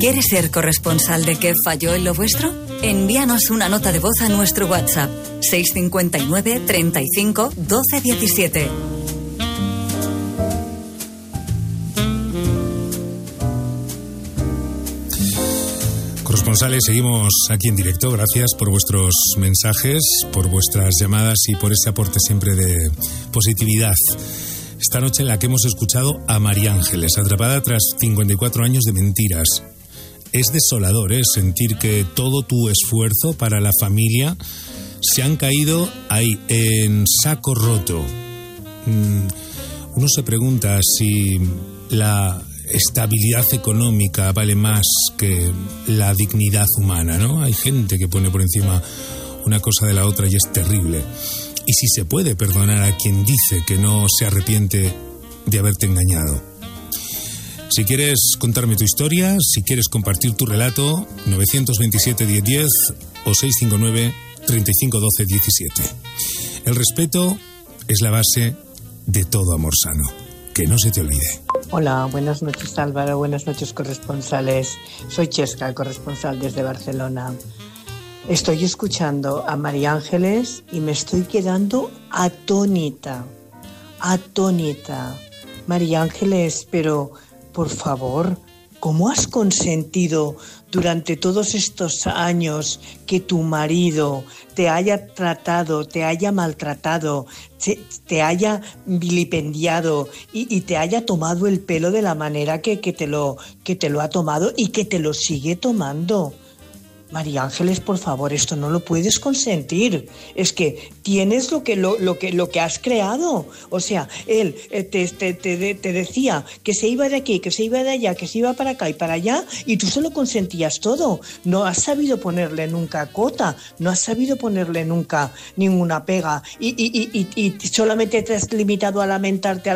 ¿Quieres ser corresponsal de ¿Qué falló en lo vuestro? Envíanos una nota de voz a nuestro WhatsApp 659 35 12 17. Corresponsales, seguimos aquí en directo. Gracias por vuestros mensajes, por vuestras llamadas y por ese aporte siempre de positividad. Esta noche en la que hemos escuchado a María Ángeles, atrapada tras 54 años de mentiras. Es desolador, sentir que todo tu esfuerzo para la familia se han caído ahí, en saco roto. Uno se pregunta si la estabilidad económica vale más que la dignidad humana, ¿no? Hay gente que pone por encima una cosa de la otra y es terrible. Y si se puede perdonar a quien dice que no se arrepiente de haberte engañado. Si quieres contarme tu historia, si quieres compartir tu relato, 927 1010 o 659 35 12 17. El respeto es la base de todo amor sano. Que no se te olvide. Hola, buenas noches Álvaro, buenas noches corresponsales. Soy Chesca, el corresponsal desde Barcelona. Estoy escuchando a María Ángeles y me estoy quedando atónita. María Ángeles, pero por favor, ¿cómo has consentido durante todos estos años que tu marido te haya tratado, te haya maltratado, te haya vilipendiado y te haya tomado el pelo de la manera que te lo ha tomado y que te lo sigue tomando? María Ángeles, por favor, esto no lo puedes consentir. Es que tienes lo que has creado. O sea, él te decía que se iba de aquí, que se iba de allá, que se iba para acá y para allá, y tú se lo consentías todo. No has sabido ponerle nunca cota, no has sabido ponerle nunca ninguna pega, y solamente te has limitado a lamentarte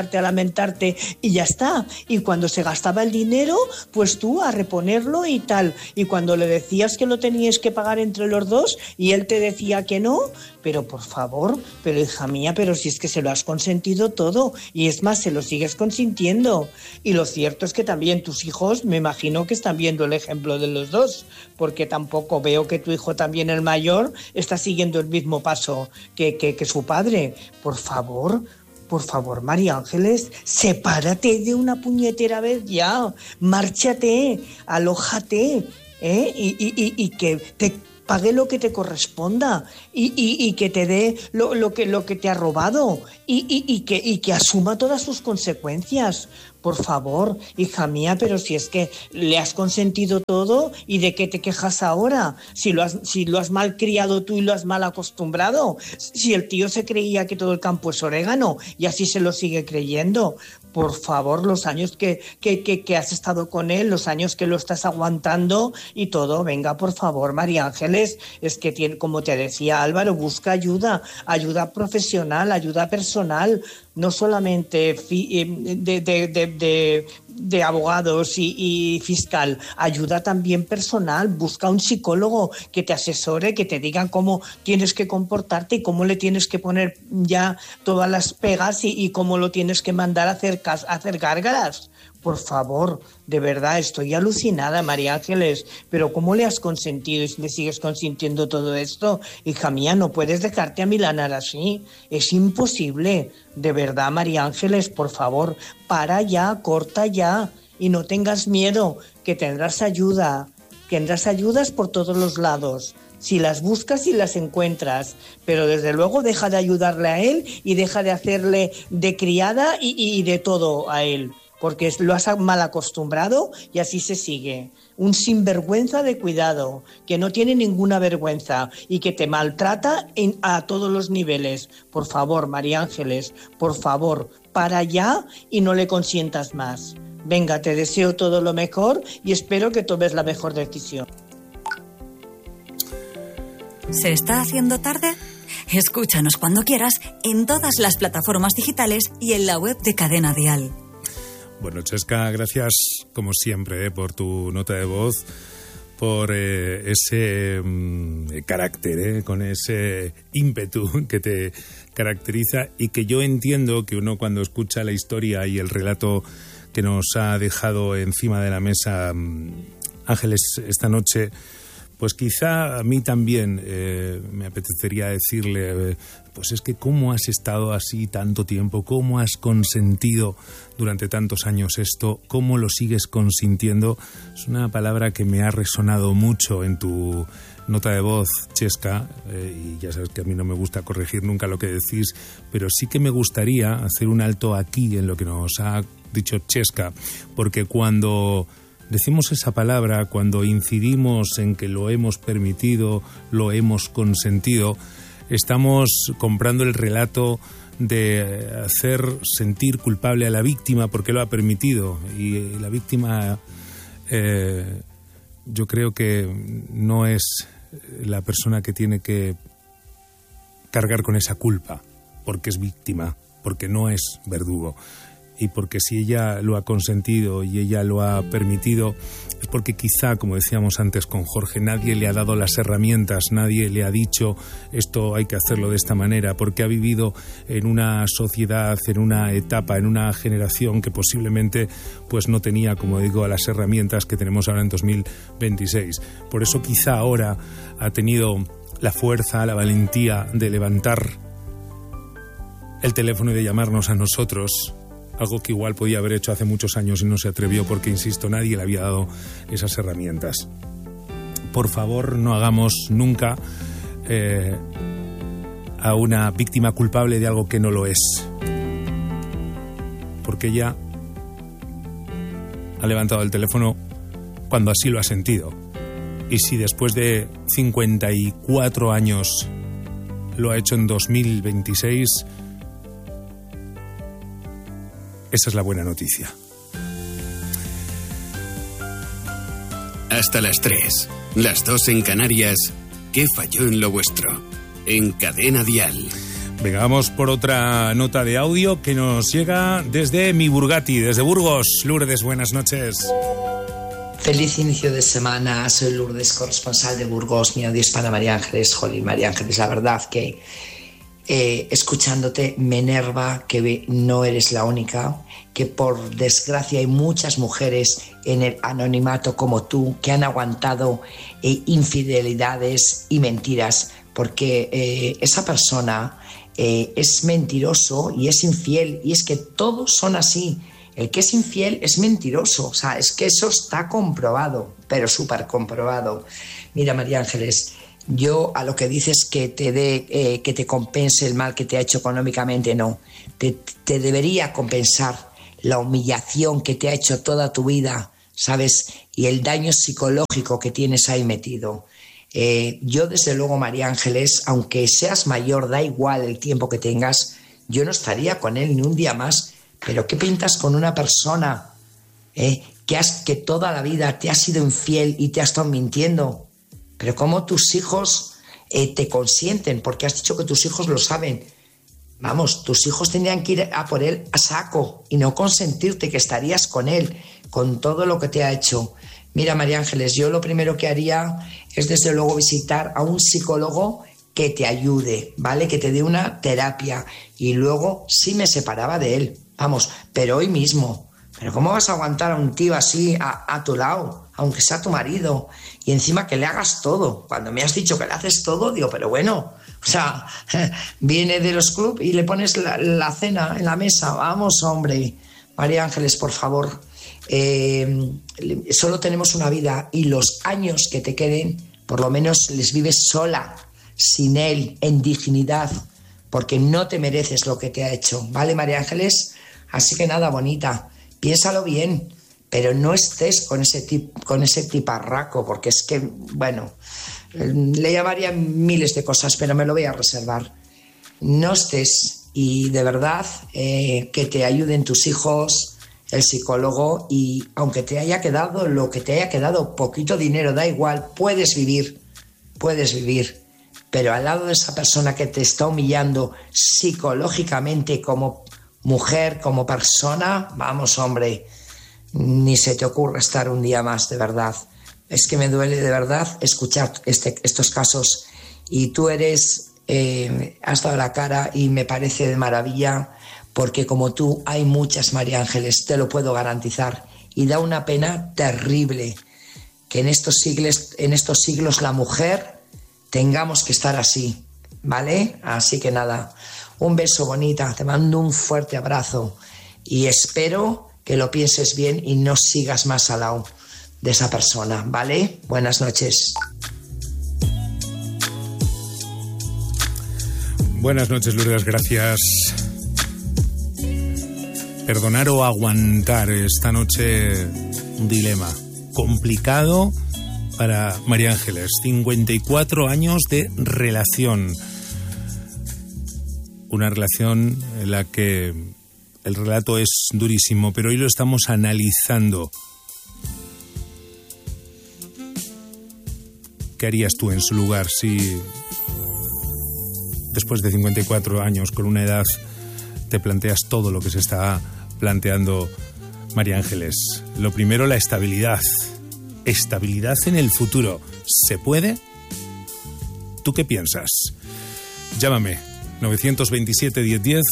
y ya está. Y cuando se gastaba el dinero, pues tú a reponerlo y tal. Y cuando le decías que lo tenías que pagar entre los dos y él te decía que no, pero por favor, pero hija mía, pero si es que se lo has consentido todo, y es más, se lo sigues consintiendo. Y lo cierto es que también tus hijos, me imagino que están viendo el ejemplo de los dos, porque tampoco veo que tu hijo también, el mayor, está siguiendo el mismo paso que su padre. Por favor, María Ángeles, sepárate de una puñetera vez ya, márchate, alójate, y que te pague lo que te corresponda y que te dé lo que te ha robado y que asuma todas sus consecuencias. Por favor, hija mía, pero si es que le has consentido todo, ¿y de qué te quejas ahora? Si lo has mal criado tú y lo has mal acostumbrado. Si el tío se creía que todo el campo es orégano y así se lo sigue creyendo. Por favor, los años que has estado con él, los años que lo estás aguantando y todo, venga, por favor, María Ángeles, es que tiene, como te decía Álvaro, busca ayuda profesional, ayuda personal, no solamente de abogados y fiscal, ayuda también personal. Busca un psicólogo que te asesore, que te digan cómo tienes que comportarte y cómo le tienes que poner ya todas las pegas y cómo lo tienes que mandar a hacer gárgaras. Por favor, de verdad, estoy alucinada, María Ángeles, pero ¿cómo le has consentido y le sigues consintiendo todo esto? Hija mía, no puedes dejarte amilanar así, es imposible. De verdad, María Ángeles, por favor, para ya, corta ya y no tengas miedo, que tendrás ayuda, tendrás ayudas por todos los lados. Si las buscas y las encuentras, pero desde luego deja de ayudarle a él y deja de hacerle de criada y de todo a él, porque lo has mal acostumbrado y así se sigue. Un sinvergüenza de cuidado, que no tiene ninguna vergüenza y que te maltrata a todos los niveles. Por favor, María Ángeles, por favor, para ya y no le consientas más. Venga, te deseo todo lo mejor y espero que tomes la mejor decisión. ¿Se está haciendo tarde? Escúchanos cuando quieras en todas las plataformas digitales y en la web de Cadena Dial. Bueno, Chesca, gracias como siempre por tu nota de voz, por ese carácter, con ese ímpetu que te caracteriza y que yo entiendo que uno cuando escucha la historia y el relato que nos ha dejado encima de la mesa Ángeles, esta noche, pues quizá a mí también me apetecería decirle, pues es que cómo has estado así tanto tiempo, cómo has consentido durante tantos años esto, cómo lo sigues consintiendo. Es una palabra que me ha resonado mucho en tu nota de voz, Chesca, y ya sabes que a mí no me gusta corregir nunca lo que decís, pero sí que me gustaría hacer un alto aquí en lo que nos ha dicho Chesca, porque cuando decimos esa palabra, cuando incidimos en que lo hemos permitido, lo hemos consentido, estamos comprando el relato de hacer sentir culpable a la víctima porque lo ha permitido, y la víctima yo creo que no es la persona que tiene que cargar con esa culpa, porque es víctima, porque no es verdugo. Y porque si ella lo ha consentido y ella lo ha permitido, es porque quizá, como decíamos antes con Jorge, nadie le ha dado las herramientas, nadie le ha dicho esto hay que hacerlo de esta manera, porque ha vivido en una sociedad, en una etapa, en una generación que posiblemente pues no tenía, como digo, las herramientas que tenemos ahora en 2026. Por eso quizá ahora ha tenido la fuerza, la valentía de levantar el teléfono y de llamarnos a nosotros, algo que igual podía haber hecho hace muchos años y no se atrevió porque, insisto, nadie le había dado esas herramientas. Por favor, no hagamos nunca a una víctima culpable de algo que no lo es, porque ella ha levantado el teléfono cuando así lo ha sentido. Y si después de 54 años lo ha hecho en 2026... esa es la buena noticia. Hasta las 3, las 2 en Canarias. ¿Qué falló en lo vuestro? En Cadena Dial. Venga, vamos por otra nota de audio que nos llega desde mi Burgati, desde Burgos. Lourdes, buenas noches. Feliz inicio de semana, soy Lourdes, corresponsal de Burgos, mi audio es para María Ángeles. Jolín, María Ángeles, la verdad que escuchándote me enerva que no eres la única, que por desgracia hay muchas mujeres en el anonimato como tú que han aguantado infidelidades y mentiras, porque esa persona es mentiroso y es infiel, y es que todos son así. El que es infiel es mentiroso, o sea, es que eso está comprobado, pero súper comprobado. Mira, María Ángeles, yo a lo que dices que te compense el mal que te ha hecho económicamente, no. Te debería compensar la humillación que te ha hecho toda tu vida, ¿sabes? Y el daño psicológico que tienes ahí metido. Yo, desde luego, María Ángeles, aunque seas mayor, da igual el tiempo que tengas, yo no estaría con él ni un día más. Pero ¿qué pintas con una persona que toda la vida te ha sido infiel y te ha estado mintiendo? Pero ¿cómo tus hijos te consienten? Porque has dicho que tus hijos lo saben. Vamos, tus hijos tendrían que ir a por él a saco y no consentirte que estarías con él, con todo lo que te ha hecho. Mira, María Ángeles, yo lo primero que haría es, desde luego, visitar a un psicólogo que te ayude, ¿vale? Que te dé una terapia. Y luego sí me separaba de él, vamos, pero hoy mismo. Pero ¿cómo vas a aguantar a un tío así a tu lado, aunque sea tu marido? Y encima que le hagas todo. Cuando me has dicho que le haces todo, digo, pero bueno, o sea, viene de los clubs y le pones la cena en la mesa. Vamos, hombre. María Ángeles, por favor, solo tenemos una vida y los años que te queden, por lo menos les vives sola, sin él, en dignidad, porque no te mereces lo que te ha hecho. ¿Vale, María Ángeles? Así que nada, bonita, piénsalo bien, pero no estés con ese tiparraco, porque es que, bueno, le llamaría miles de cosas, pero me lo voy a reservar. No estés, y de verdad que te ayuden tus hijos, el psicólogo, y aunque te haya quedado lo que te haya quedado, poquito dinero, da igual, puedes vivir, pero al lado de esa persona que te está humillando psicológicamente como mujer, como persona, vamos, hombre, ni se te ocurre estar un día más, de verdad. Es que me duele de verdad escuchar estos casos, y tú has dado la cara y me parece de maravilla, porque como tú hay muchas María Ángeles, te lo puedo garantizar, y da una pena terrible. que en estos siglos la mujer tengamos que estar así, ¿vale? Así que nada, un beso bonita, te mando un fuerte abrazo y espero que lo pienses bien y no sigas más al lado de esa persona, ¿vale? Buenas noches. Buenas noches, Lourdes, gracias. Perdonar o aguantar esta noche, un dilema complicado para María Ángeles. 54 años de relación. Una relación en la que el relato es durísimo, pero hoy lo estamos analizando. ¿Qué harías tú en su lugar si después de 54 años, con una edad, te planteas todo lo que se está planteando María Ángeles? Lo primero, la estabilidad. Estabilidad en el futuro. ¿Se puede? ¿Tú qué piensas? Llámame. 927-1010,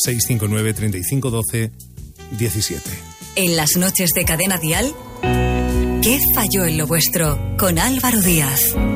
659-3512-17. En las noches de Cadena Dial, ¿qué falló en lo vuestro? Con Álvaro Díaz.